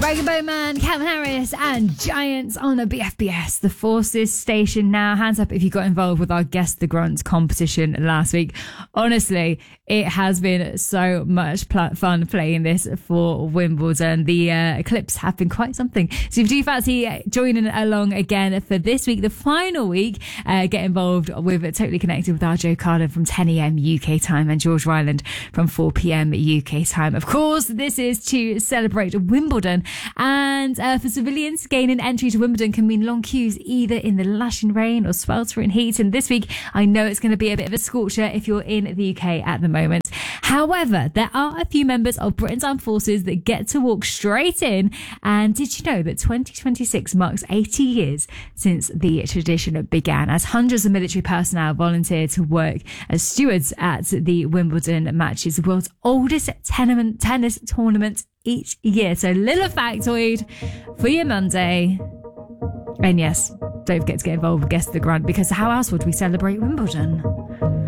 Dragon Bowman, Calvin Harris and Giants on a BFBS, the Forces station now. Hands up if you got involved with our Guess the Grunt competition last week. Honestly, it has been so much fun playing this for Wimbledon. The clips have been quite something. So if you do fancy joining along again for this week, the final week, get involved with Totally Connected with our Joe Carlin from 10 a.m. UK time and George Ryland from 4 p.m. UK time. Of course, this is to celebrate Wimbledon. And for civilians, gaining entry to Wimbledon can mean long queues either in the lashing rain or sweltering heat. And this week, I know it's going to be a bit of a scorcher if you're in the UK at the moment. However, there are a few members of Britain's Armed Forces that get to walk straight in. And did you know that 2026 marks 80 years since the tradition began, as hundreds of military personnel volunteered to work as stewards at the Wimbledon matches, the world's oldest tennis tournament each year. So little factoid for your Monday. And yes, don't forget to get involved with Guess the Grunt, because how else would we celebrate Wimbledon?